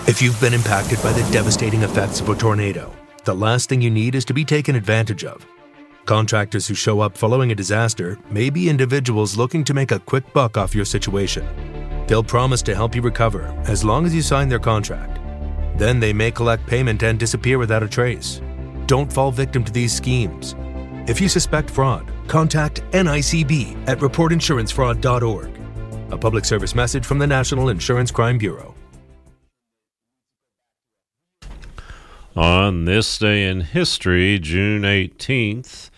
If you've been impacted by the devastating effects of a tornado, the last thing you need is to be taken advantage of. Contractors who show up following a disaster may be individuals looking to make a quick buck off your situation. They'll promise to help you recover as long as you sign their contract. Then they may collect payment and disappear without a trace. Don't fall victim to these schemes. If you suspect fraud, contact NICB at reportinsurancefraud.org. A public service message from the National Insurance Crime Bureau. On this day in history, June 18th,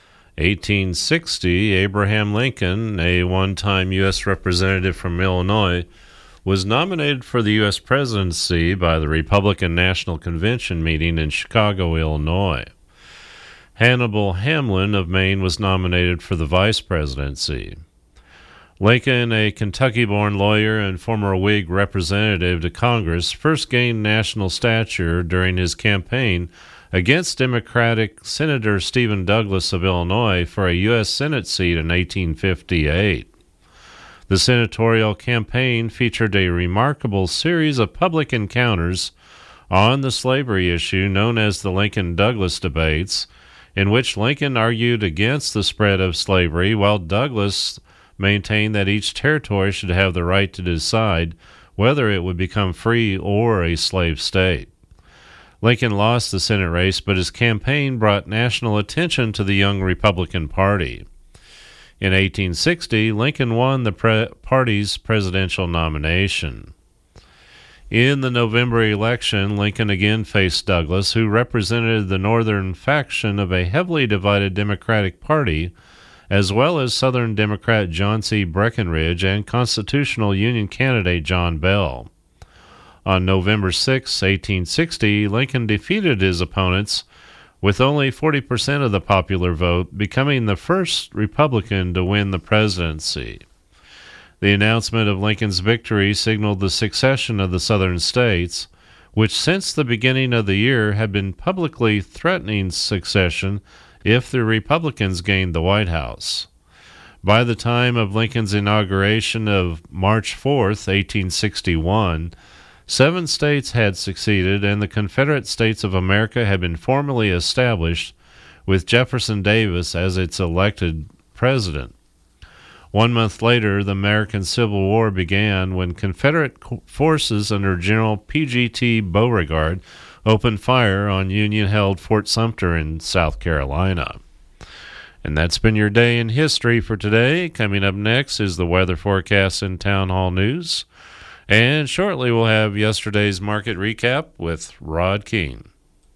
1860, Abraham Lincoln, a one-time U.S. representative from Illinois, was nominated for the U.S. presidency by the Republican National Convention meeting in Chicago, Illinois. Hannibal Hamlin of Maine was nominated for the vice presidency. Lincoln, a Kentucky-born lawyer and former Whig representative to Congress, first gained national stature during his campaign against Democratic Senator Stephen Douglas of Illinois for a U.S. Senate seat in 1858. The senatorial campaign featured a remarkable series of public encounters on the slavery issue known as the Lincoln-Douglas debates, in which Lincoln argued against the spread of slavery while Douglas maintained that each territory should have the right to decide whether it would become free or a slave state. Lincoln lost the Senate race, but his campaign brought national attention to the young Republican Party. In 1860, Lincoln won the party's presidential nomination. In the November election, Lincoln again faced Douglas, who represented the northern faction of a heavily divided Democratic Party, as well as Southern Democrat John C. Breckinridge and Constitutional Union candidate John Bell. On November 6, 1860, Lincoln defeated his opponents with only 40% of the popular vote, becoming the first Republican to win the presidency. The announcement of Lincoln's victory signaled the succession of the Southern states, which since the beginning of the year had been publicly threatening secession if the Republicans gained the White House. By the time of Lincoln's inauguration of March 4th, 1861, 7 states had succeeded, and the Confederate States of America had been formally established, with Jefferson Davis as its elected president. 1 month later, the American Civil War began when Confederate forces under General P.G.T. Beauregard opened fire on Union-held Fort Sumter in South Carolina. And that's been your day in history for today. Coming up next is the weather forecast and Town Hall News. And shortly we'll have yesterday's market recap with Rod King.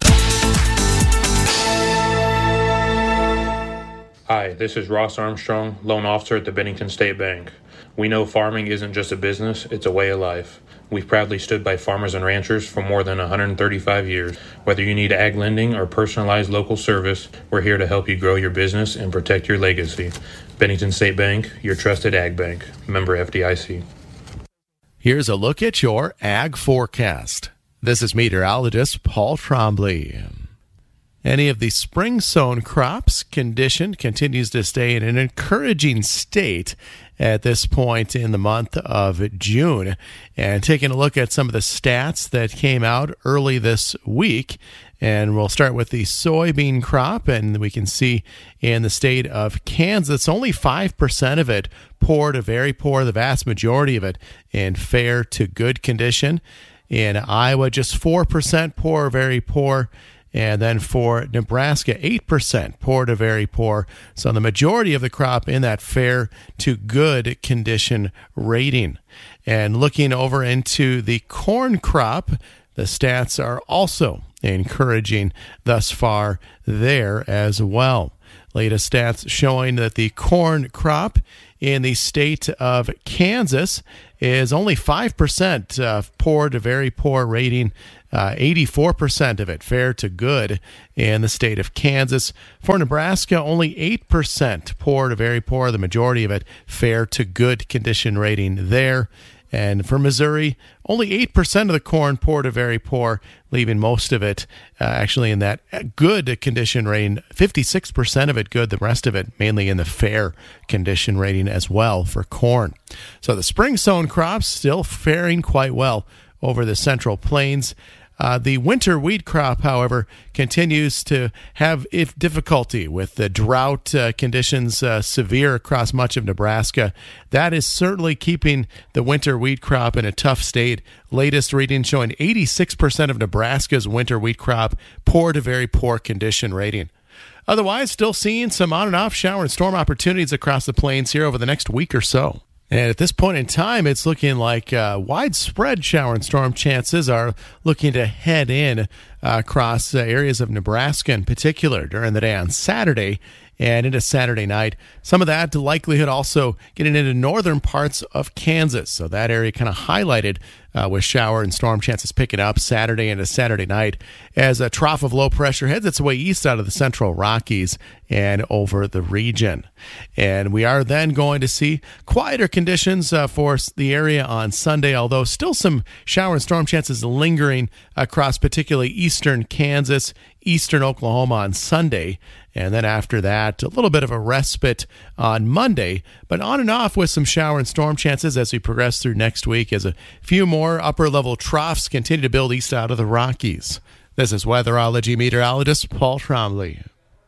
Hi, this is Ross Armstrong, loan officer at the Bennington State Bank. We know farming isn't just a business, it's a way of life. We've proudly stood by farmers and ranchers for more than 135 years. Whether you need ag lending or personalized local service, we're here to help you grow your business and protect your legacy. Bennington State Bank, your trusted ag bank. Member FDIC. Here's a look at your ag forecast. This is meteorologist Paul Trombley. Any of the spring-sown crops condition continues to stay in an encouraging state at this point in the month of June. And taking a look at some of the stats that came out early this week, and we'll start with the soybean crop, and we can see in the state of Kansas, only 5% of it poor to very poor, the vast majority of it in fair to good condition. In Iowa, just 4% poor, very poor. And then for Nebraska, 8% poor to very poor. So the majority of the crop in that fair to good condition rating. And looking over into the corn crop, the stats are also encouraging thus far there as well. Latest stats showing that the corn crop in the state of Kansas is only 5% poor to very poor rating. 84% of it fair to good in the state of Kansas. For Nebraska, only 8% poor to very poor, the majority of it fair to good condition rating there. And for Missouri, only 8% of the corn poor to very poor, leaving most of it actually in that good condition rating. 56% of it good, the rest of it mainly in the fair condition rating as well for corn. So the spring sown crops still faring quite well over the Central Plains. The winter wheat crop, however, continues to have difficulty with the drought conditions severe across much of Nebraska. That is certainly keeping the winter wheat crop in a tough state. Latest reading showing 86% of Nebraska's winter wheat crop poor to very poor condition rating. Otherwise, still seeing some on and off shower and storm opportunities across the plains here over the next week or so. And at this point in time, it's looking like widespread shower and storm chances are looking to head in across areas of Nebraska in particular during the day on Saturday and into Saturday night. Some of that likelihood also getting into northern parts of Kansas. So that area kind of highlighted with shower and storm chances picking up Saturday into Saturday night as a trough of low pressure heads its way east out of the central Rockies and over the region. And we are then going to see quieter conditions for the area on Sunday, although still some shower and storm chances lingering across particularly eastern Kansas, eastern Oklahoma on Sunday. And then after that, a little bit of a respite on Monday, but on and off with some shower and storm chances as we progress through next week as a few more upper-level troughs continue to build east out of the Rockies. This is weatherology meteorologist Paul Trombley.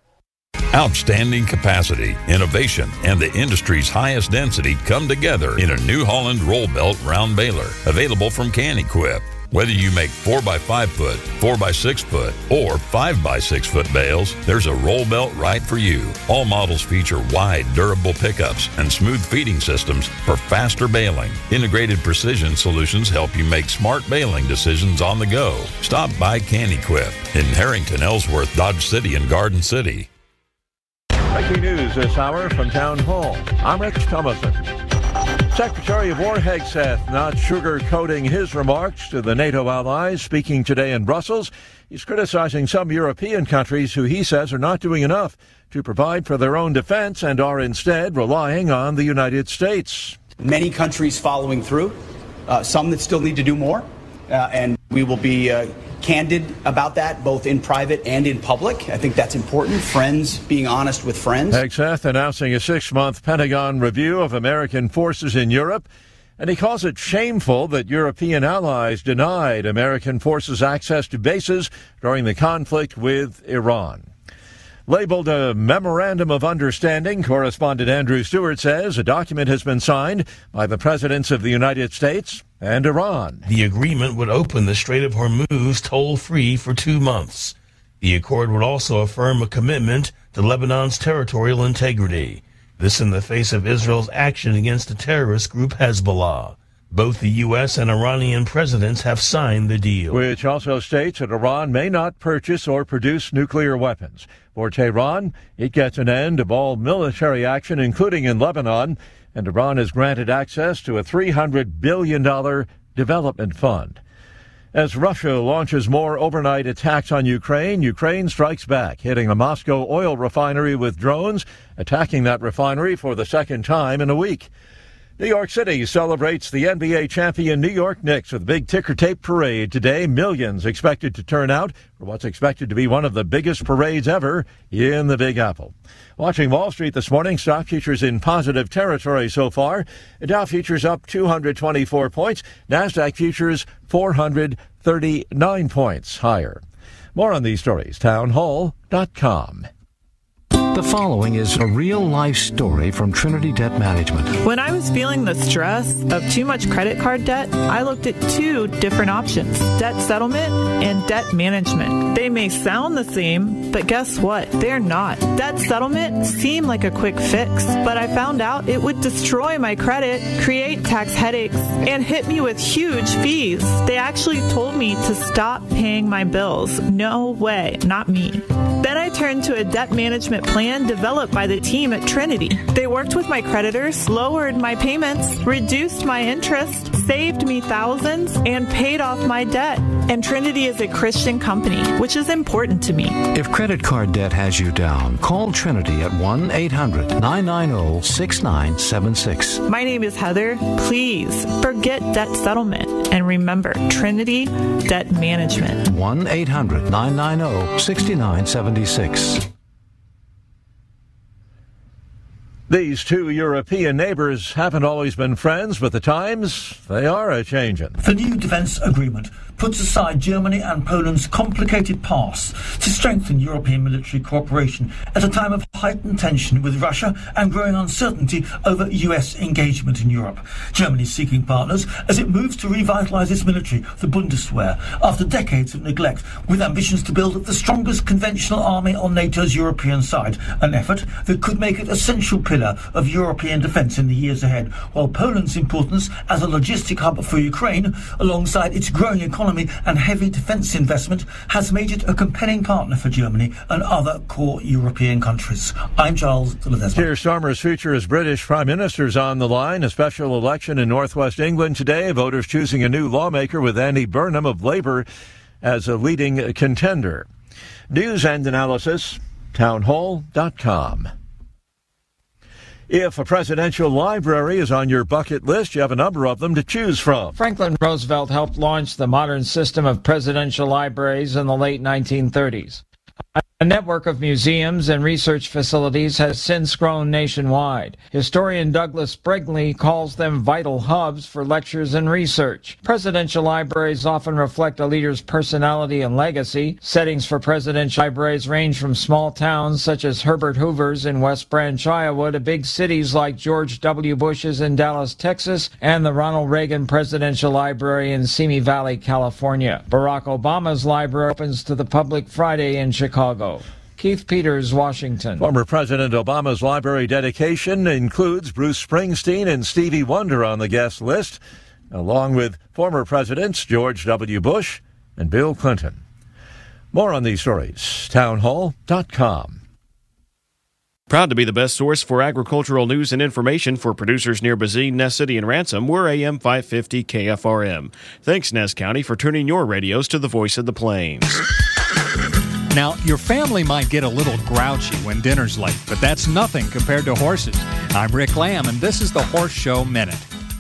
Outstanding capacity, innovation, and the industry's highest density come together in a New Holland roll belt round baler, available from Can-Equip. Whether you make 4x5 foot, 4x6 foot, or 5x6 foot bales, there's a roll belt right for you. All models feature wide, durable pickups and smooth feeding systems for faster baling. Integrated precision solutions help you make smart baling decisions on the go. Stop by Can-Equip in Harrington, Ellsworth, Dodge City, and Garden City. Breaking news this hour from Town Hall. I'm Rich Thomason. Secretary of War Hegseth not sugarcoating his remarks to the NATO allies. Speaking today in Brussels, he's criticizing some European countries who he says are not doing enough to provide for their own defense and are instead relying on the United States. Many countries following through, some that still need to do more, and we will be candid about that, both in private and in public. I think that's important. Friends, being honest with friends. Hegseth announcing a 6-month Pentagon review of American forces in Europe, and he calls it shameful that European allies denied American forces access to bases during the conflict with Iran. Labeled a Memorandum of Understanding, correspondent Andrew Stewart says a document has been signed by the presidents of the United States and Iran. The agreement would open the Strait of Hormuz toll-free for 2 months. The accord would also affirm a commitment to Lebanon's territorial integrity. This in the face of Israel's action against the terrorist group Hezbollah. Both the U.S. and Iranian presidents have signed the deal. Which also states that Iran may not purchase or produce nuclear weapons. For Tehran, it gets an end of all military action, including in Lebanon, and Iran is granted access to a $300 billion development fund. As Russia launches more overnight attacks on Ukraine, Ukraine strikes back, hitting a Moscow oil refinery with drones, attacking that refinery for the second time in a week. New York City celebrates the NBA champion New York Knicks with a big ticker tape parade today. Millions expected to turn out for what's expected to be one of the biggest parades ever in the Big Apple. Watching Wall Street this morning, stock futures in positive territory so far. The Dow futures up 224 points. NASDAQ futures 439 points higher. More on these stories, townhall.com. The following is a real-life story from Trinity Debt Management. When I was feeling the stress of too much credit card debt, I looked at 2 different options, debt settlement and debt management. They may sound the same, but guess what? They're not. Debt settlement seemed like a quick fix, but I found out it would destroy my credit, create tax headaches, and hit me with huge fees. They actually told me to stop paying my bills. No way, not me. Then I turned to a debt management plan developed by the team at Trinity. They worked with my creditors, lowered my payments, reduced my interest, saved me thousands, and paid off my debt. And Trinity is a Christian company, which is important to me. If credit card debt has you down, call Trinity at 1-800-990-6976. My name is Heather. Please forget debt settlement. And remember, Trinity Debt Management. 1-800-990-6976. These two European neighbors haven't always been friends, but the times, they are a-changin'. The new defence agreement puts aside Germany and Poland's complicated past to strengthen European military cooperation at a time of heightened tension with Russia and growing uncertainty over US engagement in Europe. Germany is seeking partners as it moves to revitalise its military, the Bundeswehr, after decades of neglect, with ambitions to build the strongest conventional army on NATO's European side, an effort that could make it a central pillar of European defence in the years ahead, while Poland's importance as a logistic hub for Ukraine, alongside its growing economy and heavy defence investment, has made it a compelling partner for Germany and other core European countries. I'm Charles de Ledesma. Keir Starmer's future as British Prime Minister is on the line. A special election in northwest England today. Voters choosing a new lawmaker with Andy Burnham of Labour as a leading contender. News and analysis, townhall.com. If a presidential library is on your bucket list, you have a number of them to choose from. Franklin Roosevelt helped launch the modern system of presidential libraries in the late 1930s. A network of museums and research facilities has since grown nationwide. Historian Douglas Brigley calls them vital hubs for lectures and research. Presidential libraries often reflect a leader's personality and legacy. Settings for presidential libraries range from small towns such as Herbert Hoover's in West Branch, Iowa, to big cities like George W. Bush's in Dallas, Texas, and the Ronald Reagan Presidential Library in Simi Valley, California. Barack Obama's library opens to the public Friday in Chicago. Keith Peters, Washington. Former President Obama's library dedication includes Bruce Springsteen and Stevie Wonder on the guest list, along with former presidents George W. Bush and Bill Clinton. More on these stories, townhall.com. Proud to be the best source for agricultural news and information for producers near Bazine, Ness City, and Ransom. We're AM 550 KFRM. Thanks, Ness County, for tuning your radios to the voice of the plains. Now, your family might get a little grouchy when dinner's late, but that's nothing compared to horses. I'm Rick Lamb, and this is the Horse Show Minute.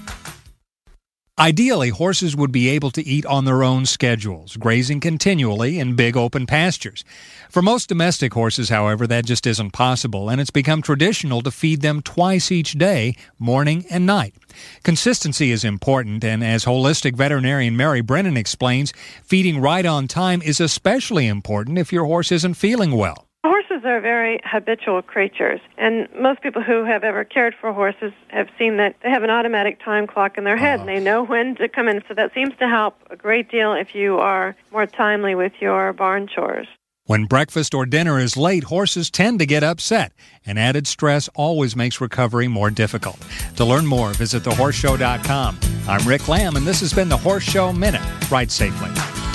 Ideally, horses would be able to eat on their own schedules, grazing continually in big open pastures. For most domestic horses, however, that just isn't possible, and it's become traditional to feed them twice each day, morning and night. Consistency is important, and as holistic veterinarian Mary Brennan explains, feeding right on time is especially important if your horse isn't feeling well. Horses are very habitual creatures, and most people who have ever cared for horses have seen that they have an automatic time clock in their head, and they know when to come in. So that seems to help a great deal if you are more timely with your barn chores. When breakfast or dinner is late, horses tend to get upset, and added stress always makes recovery more difficult. To learn more, visit thehorseshow.com. I'm Rick Lamb, and this has been the Horse Show Minute. Ride safely.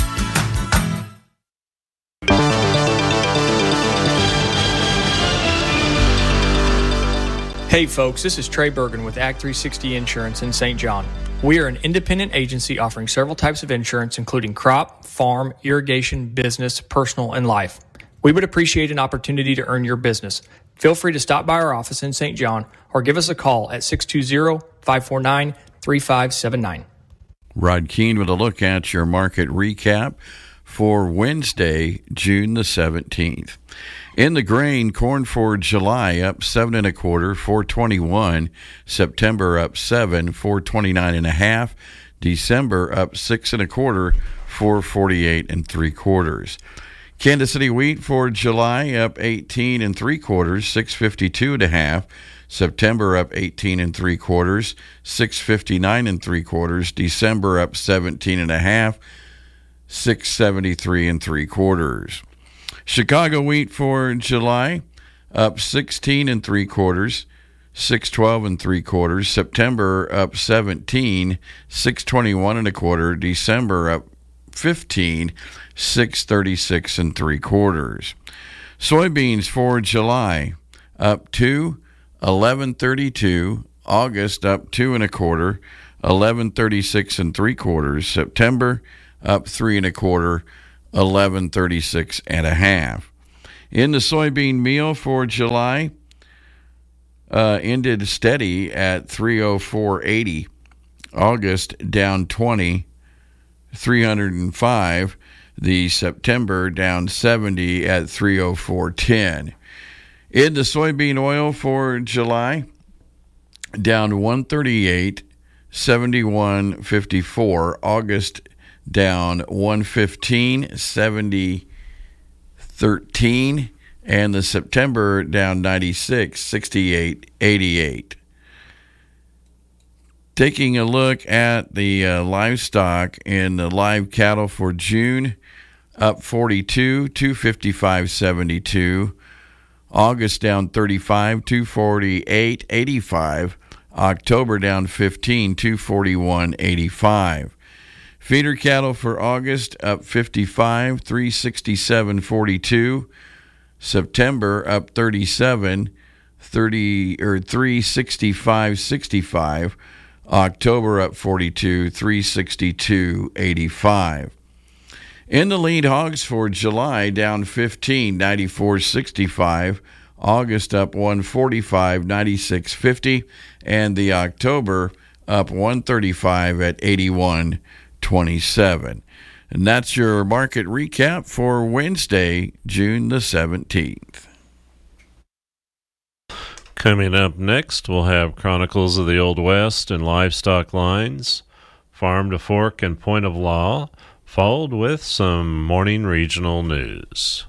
Hey folks, this is Trey Bergen with Act 360 Insurance in St. John. We are an independent agency offering several types of insurance, including crop, farm, irrigation, business, personal, and life. We would appreciate an opportunity to earn your business. Feel free to stop by our office in St. John or give us a call at 620-549-3579. Rod Keene with a look at your market recap for Wednesday, June the 17th. In the grain, corn for July up 7 1/4, 421. September up 7, 429 1/2. December up 6 1/4, 448 3/4. Kansas City wheat for July up 18 3/4, 652 1/2. September up 18 3/4, 659 3/4. December up 17 1/2, 673 3/4. Chicago wheat for July up 16 3/4, 612 3/4. September up 17, 621 1/4. December up 15, 636 3/4. Soybeans for July up 2, 1132. August up 2 1/4, 1136 3/4. September up 3 1/4, 1136 1/2. In the soybean meal for July, ended steady at 304.80. August down 20, 305. The September down 70 at 304.10. In the soybean oil for July, down 138, 71.54. August down 115, 70.13. And the September down 96, 68.88. Taking a look at the livestock in the live cattle for June, up 42, 255.72. August down 35, 248.85. October down 15, 241.85. Feeder cattle for August up 55, 367.42. September up 37, 365.65. October up 42, 362.85. In the lead hogs for July, down 15, 94.65. August up 145, 96.50. And the October up 135 at 81.27. And that's your market recap for Wednesday, June the 17th. Coming up next, we'll have Chronicles of the Old West and Livestock Lines, Farm to Fork and Point of Law, followed with some morning regional news.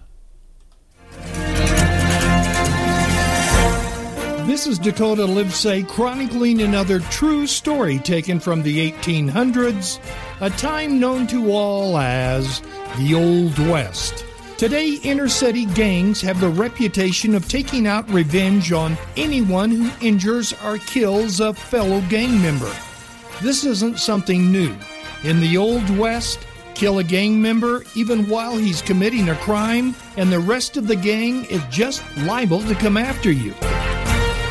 This is Dakota Livesay chronicling another true story taken from the 1800s, a time known to all as the Old West. Today, inner-city gangs have the reputation of taking out revenge on anyone who injures or kills a fellow gang member. This isn't something new. In the Old West, kill a gang member even while he's committing a crime, and the rest of the gang is just liable to come after you.